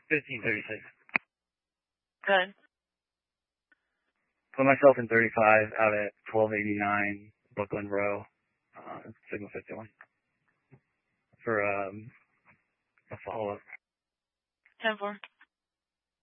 1536. Good. Put myself in 35 out at 1289 Brooklyn Row, Signal 51. For a follow-up. 10-4.